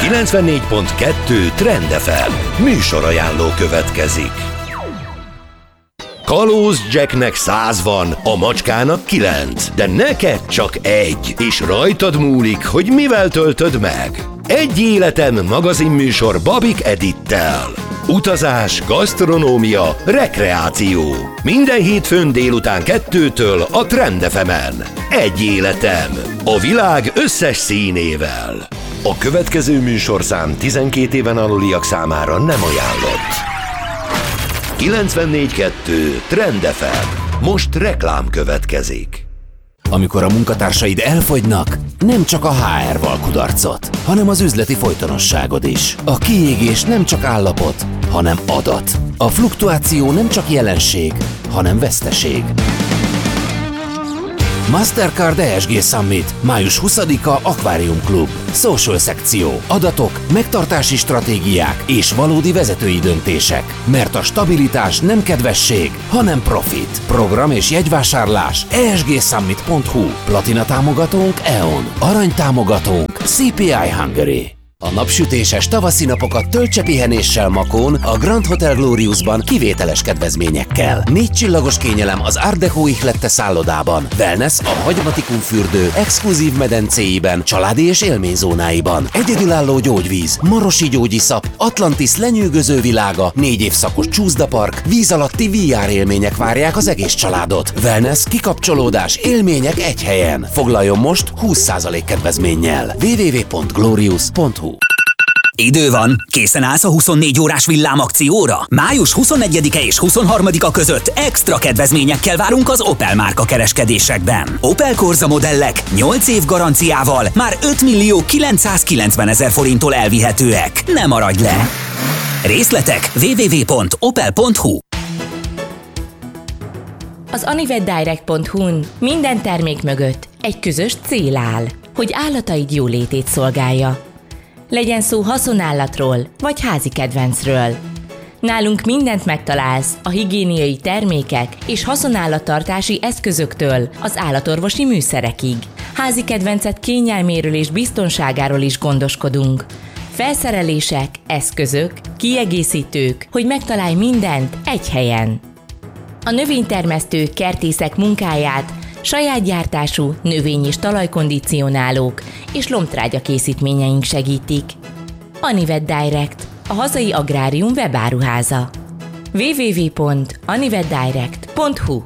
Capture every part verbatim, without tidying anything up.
kilencvennégy pont kettő Trend ef em műsorajánló következik. Kalóz Jacknek száz van, a macskának kilenc, de neked csak egy, és rajtad múlik, hogy mivel töltöd meg. Egy életen magazinműsor Babik Edittel. Utazás, gasztronómia, rekreáció. Minden hétfőn délután kettőtől a Trend ef emen. Egy életem. A világ összes színével. A következő műsorszám tizenkét éven aluliak számára nem ajánlott. kilencvennégy kettő Trend ef em. Most reklám következik. Amikor a munkatársaid elfogynak, nem csak a há er val kudarcot, hanem az üzleti folytonosságod is. A kiégés nem csak állapot, hanem adat. A fluktuáció nem csak jelenség, hanem veszteség. Mastercard e es gé Summit, május huszadika Aquarium Club. Social szekció, adatok, megtartási stratégiák és valódi vezetői döntések. Mert a stabilitás nem kedvesség, hanem profit. Program és jegyvásárlás e es gé summit pont hu. Platina támogatónk é o en. Arany támogatónk cé pé i Hungary. A napsütéses tavaszi napokat töltse pihenéssel Makón, a Grand Hotel Gloriusban kivételes kedvezményekkel. Négy csillagos kényelem az Art Deco ihlette szállodában, wellness a Hagyomatikum fürdő exkluzív medencéiben, családi és élményzónáiban, egyedülálló gyógyvíz, marosi gyógyiszap, Atlantis lenyűgöző világa, négy évszakos csúszdapark, víz alatti vé er élmények várják az egész családot. Wellness, kikapcsolódás, élmények egy helyen. Foglaljon most húsz százalék kedvezménnyel. double-u double-u double-u pont glorious pont hu. Idő van, készen állsz a huszonnégy órás villámakcióra? május huszonegyedike és huszonharmadika között extra kedvezményekkel várunk az Opel márka kereskedésekben. Opel Corsa modellek nyolc év garanciával már öt millió kilencszázkilencvenezer forinttól elvihetőek. Ne maradj le! Részletek double-u double-u double-u pont opel pont hu. Az anivetdirect pont hu-n minden termék mögött egy közös cél áll, hogy állataid jólétét szolgálja. Legyen szó haszonállatról vagy házi kedvencről. Nálunk mindent megtalálsz a higiéniai termékek és haszonállattartási eszközöktől az állatorvosi műszerekig. Házi kedvencet kényelméről és biztonságáról is gondoskodunk. Felszerelések, eszközök, kiegészítők, hogy megtalálj mindent egy helyen. A növénytermesztők, kertészek munkáját saját gyártású növény- és talajkondicionálók és lombtrágya készítményeink segítik. Anivetdirect, a hazai agrárium webáruháza. double-u double-u double-u pont anivetdirect pont hu.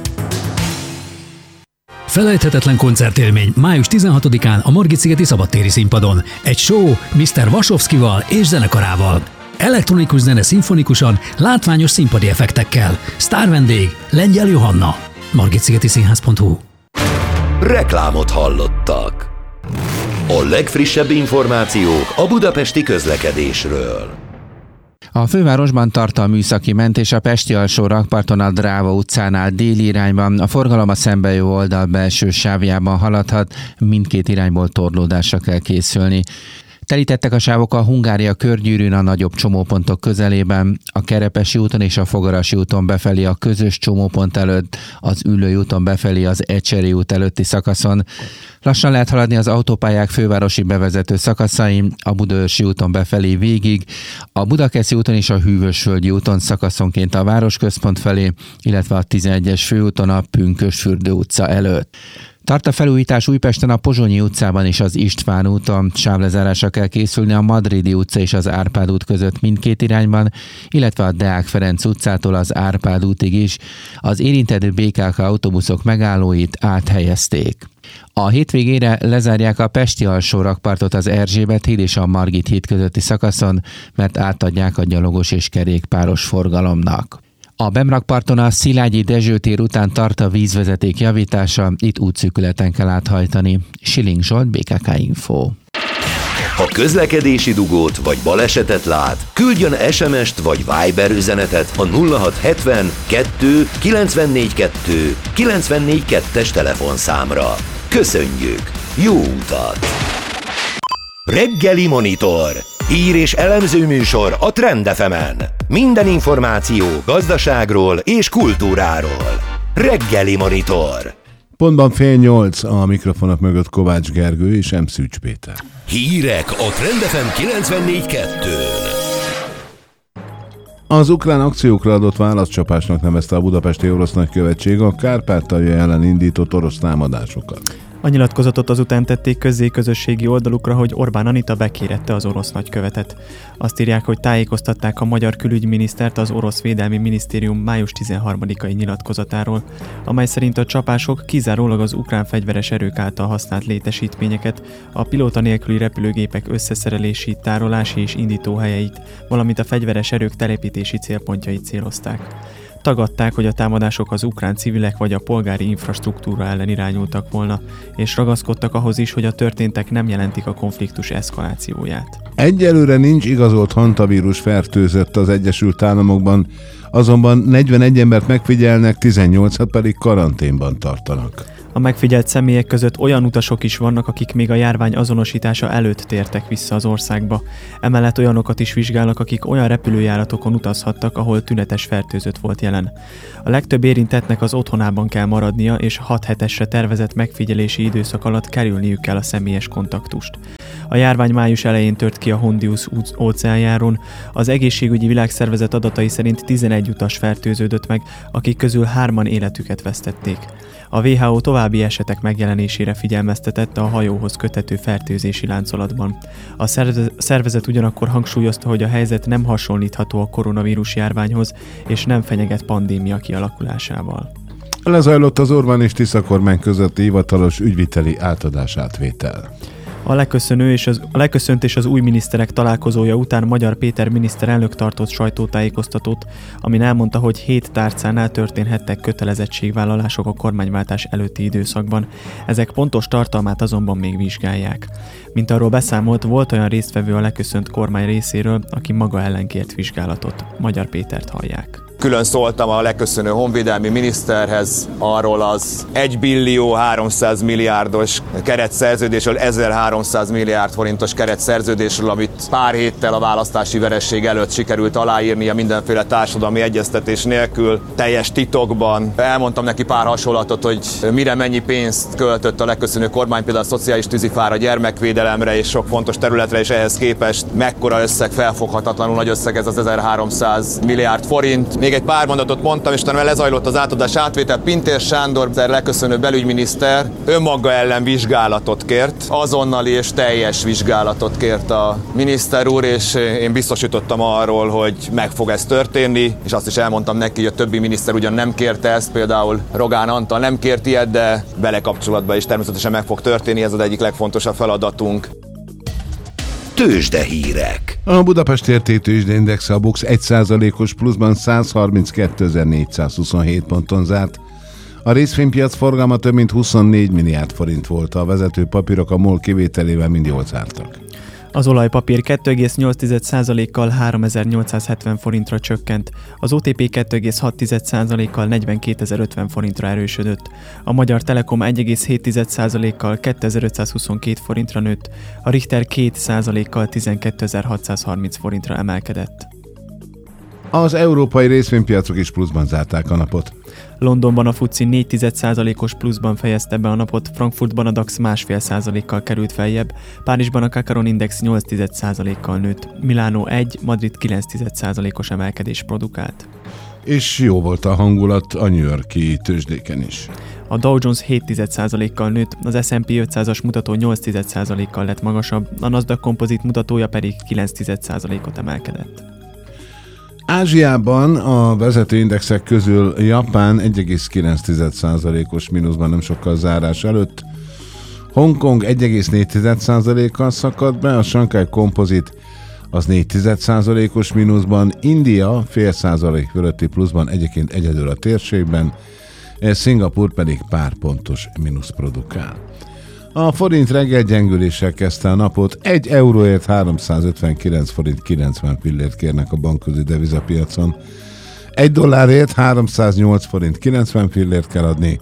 Felejthetetlen koncertélmény május tizenhatodikán a Margit-szigeti szabadtéri színpadon. Egy show miszter Vasovszkival és zenekarával. Elektronikus zene szimfonikusan, látványos színpadi effektekkel. Sztárvendég Lengyel Johanna. margit-szigeti színház pont hu. Reklámot hallottak. A legfrissebb információk a budapesti közlekedésről. A fővárosban tart a műszaki mentés a Pesti alsó rakparton a Dráva utcánál déli irányban. A forgalom a szembejövő oldal belső sávjában haladhat, mindkét irányból torlódásra kell készülni. Telítettek a sávok a Hungária körgyűrűn a nagyobb csomópontok közelében, a Kerepesi úton és a Fogarasi úton befelé a közös csomópont előtt, az Üllői úton befelé az Ecseri út előtti szakaszon. Lassan lehet haladni az autópályák fővárosi bevezető szakaszain, a Budaörsi úton befelé végig, a Budakeszi úton és a Hűvösvölgyi úton szakaszonként a városközpont felé, illetve a tizenegyes főúton a Pünkösdfürdő utca előtt. Tart a felújítás Újpesten a Pozsonyi utcában és az István úton. Sávlezárásra kell készülni a Madridi utca és az Árpád út között mindkét irányban, illetve a Deák Ferenc utcától az Árpád útig is. Az érintett bé ká ká autóbuszok megállóit áthelyezték. A hétvégére lezárják a Pesti alsó rakpartot az Erzsébet híd és a Margit híd közötti szakaszon, mert átadják a gyalogos és kerékpáros forgalomnak. A Bemrakparton a Szilágyi Dezső tér után tart a vízvezeték javítása, itt útszűkületen kell áthajtani. Siling Zsolt, bé ká ká Info. Ha közlekedési dugót vagy balesetet lát, küldjön es em est vagy Viber üzenetet a nulla hat hetven kettő kilencvennégy kettő kilencvennégy kettes telefonszámra. Köszönjük! Jó utat! Reggeli Monitor. Hír és elemző műsor a Trend ef emen. Minden információ gazdaságról és kultúráról. Reggeli Monitor. Pontban fél nyolc, a mikrofonok mögött Kovács Gergő és M. Szűcs Péter. Hírek a Trend ef em kilencvennégy kettő. Az ukrán akciókra adott válaszcsapásnak nevezte a budapesti orosz nagykövetség a Kárpátalja ellen indított orosz támadásokat. A nyilatkozatot azután tették közzé közösségi oldalukra, hogy Orbán Anita bekérette az orosz nagykövetet. Azt írják, hogy tájékoztatták a magyar külügyminisztert az orosz védelmi minisztérium május tizenharmadikai nyilatkozatáról, amely szerint a csapások kizárólag az ukrán fegyveres erők által használt létesítményeket, a pilóta nélküli repülőgépek összeszerelési, tárolási és indítóhelyeit, valamint a fegyveres erők telepítési célpontjait célozták. Tagadták, hogy a támadások az ukrán civilek vagy a polgári infrastruktúra ellen irányultak volna, és ragaszkodtak ahhoz is, hogy a történtek nem jelentik a konfliktus eszkalációját. Egyelőre nincs igazolt hantavírus fertőzött az Egyesült Államokban, azonban negyvenegy embert megfigyelnek, tizennyolcat pedig karanténban tartanak. A megfigyelt személyek között olyan utasok is vannak, akik még a járvány azonosítása előtt tértek vissza az országba. Emellett olyanokat is vizsgálnak, akik olyan repülőjáratokon utazhattak, ahol tünetes fertőzött volt jelen. A legtöbb érintettnek az otthonában kell maradnia, és hat hetesre tervezett megfigyelési időszak alatt kerülniük kell a személyes kontaktust. A járvány május elején tört ki a Hondius óceánjáron. Az egészségügyi világszervezet adatai szerint tizenegy utas fertőződött meg, akik közül hárman életüket vesztették. A dupla vé há ó további esetek megjelenésére figyelmeztetett a hajóhoz köthető fertőzési láncolatban. A szervezet ugyanakkor hangsúlyozta, hogy a helyzet nem hasonlítható a koronavírus járványhoz, és nem fenyeget pandémia kialakulásával. Lezajlott az Orbán és Tisza kormány közötti hivatalos ügyviteli átadás-átvétel. A leköszönő és az, a leköszönt és az új miniszterek találkozója után Magyar Péter miniszterelnök tartott sajtótájékoztatót, amin elmondta, hogy hét tárcánál történhettek kötelezettségvállalások a kormányváltás előtti időszakban. Ezek pontos tartalmát azonban még vizsgálják. Mint arról beszámolt, volt olyan résztvevő a leköszönt kormány részéről, aki maga ellen kért vizsgálatot. Magyar Pétert hallják. Külön szóltam a leköszönő honvédelmi miniszterhez arról az egy billió háromszáz milliárdos keretszerződésről, ezerháromszáz milliárd forintos keretszerződésről, amit pár héttel a választási veresség előtt sikerült aláírnia mindenféle társadalmi egyeztetés nélkül, teljes titokban. Elmondtam neki pár hasonlatot, hogy mire mennyi pénzt költött a leköszönő kormány, például a szociális tűzifára, gyermekvédelemre és sok fontos területre, és ehhez képest mekkora összeg, felfoghatatlanul nagy összeg ez az ezerháromszáz milliárd forint. Még egy pár mondatot mondtam, és utána lezajlott az átadás átvétel. Pintér Sándor, leköszönő belügyminiszter önmaga ellen vizsgálatot kért, azonnali és teljes vizsgálatot kért a miniszter úr, és én biztosítottam arról, hogy meg fog ez történni, és azt is elmondtam neki, hogy a többi miniszter ugyan nem kérte ezt, például Rogán Antal nem kért ilyet, de vele kapcsolatban is természetesen meg fog történni, ez az egyik legfontosabb feladatunk. Tőzsdehírek. A Budapest értéktőzsdeindex a BUX egy százalékos pluszban százharminckétezer-négyszázhuszonhét ponton zárt. A részvénypiac forgalma több mint huszonnégy milliárd forint volt, a vezető papírok a MOL kivételével mind jól zártak. Az olajpapír kettő egész nyolc százalékkal háromezer-nyolcszázhetven forintra csökkent, az o té pé kettő egész hat százalékkal negyvenkétezer-ötven forintra erősödött, a Magyar Telekom egy egész hét százalékkal kétezer-ötszázhuszonkettő forintra nőtt, a Richter két százalékkal tizenkétezer-hatszázharminc forintra emelkedett. Az európai részvénypiacok is pluszban zárták a napot. Londonban a FTSE négy százalékos pluszban fejezte be a napot, Frankfurtban a DAX másfél százalékkal került feljebb, Párizsban a Kakaron Index nyolc százalékkal nőtt, Milánó egy, Madrid kilenc százalékos emelkedés produkált. És jó volt a hangulat a New York-i tőzsdéken is. A Dow Jones hét százalékkal nőtt, az es and pé ötszázas mutató nyolc százalékkal lett magasabb, a Nasdaq Composite mutatója pedig kilenc százalékot emelkedett. Ázsiában a vezető indexek közül Japán egy egész kilenc százalékos mínuszban nem sokkal zárás előtt, Hongkong egy egész négy százalékkal szakadt be, a Shanghai Composite az négy százalékos mínuszban, India fél százalék fölötti pluszban egyébként egyedül a térségben, Szingapúr pedig pár pontos mínusz produkál. A forint reggel gyengüléssel kezdte a napot, egy euróért háromszázötvenkilenc forint kilencven fillért kérnek a bankközi devizapiacon, egy dollárért háromszáznyolc forint kilencven fillért kell adni,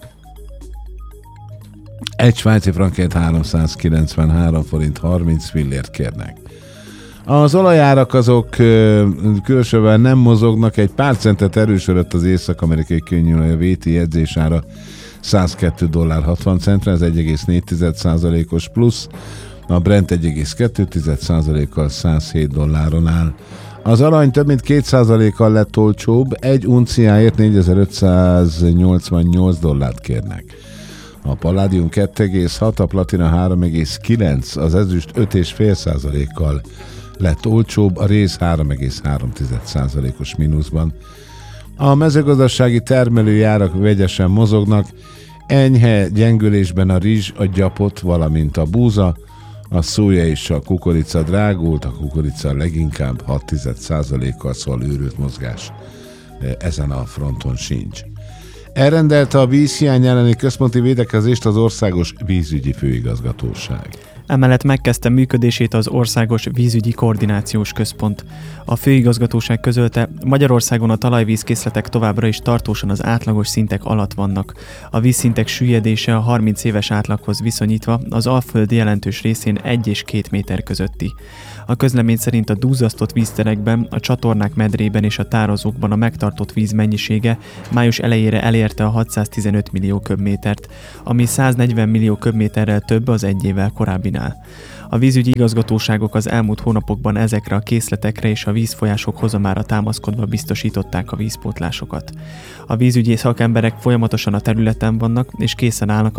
egy svájci frankért háromszázkilencvenhárom forint harminc fillért kérnek. Az olajárak azok különösebben nem mozognak, egy pár centet erősödött az észak-amerikai könnyűolaj a vé té jegyzésára százkettő dollár hatvan centre, ez egy egész négy százalékos plusz, a Brent egy egész kettő százalékkal százhét dolláron áll. Az arany több mint két százalékkal lett olcsóbb, egy unciáért négyezer-ötszáznyolcvannyolc dollárt kérnek. A paládium kettő egész hat, a platina három egész kilenc, az ezüst öt egész öt százalékkal lett olcsóbb, a réz három egész három százalékos mínuszban. A mezőgazdasági termelői árak vegyesen mozognak, enyhe gyengülésben a rizs, a gyapot, valamint a búza, a szója és a kukorica drágult, a kukorica leginkább hat százalékkal, szóval őrült mozgás ezen a fronton sincs. Elrendelte a vízhiány elleni központi védekezést az Országos Vízügyi Főigazgatóság. Emellett megkezdte működését az Országos Vízügyi Koordinációs Központ. A főigazgatóság közölte, Magyarországon a talajvízkészletek továbbra is tartósan az átlagos szintek alatt vannak. A vízszintek süllyedése a harminc éves átlaghoz viszonyítva az Alföld jelentős részén egy és két méter közötti. A közlemény szerint a duzzasztott vízterekben, a csatornák medrében és a tározókban a megtartott víz mennyisége május elejére elérte a hatszáztizenöt millió köbmétert, ami száznegyven millió köbméterrel több az egy évvel korábbinál. A vízügyi igazgatóságok az elmúlt hónapokban ezekre a készletekre és a vízfolyások hozamára támaszkodva biztosították a vízpótlásokat. A vízügyi szakemberek folyamatosan a területen vannak és készen állnak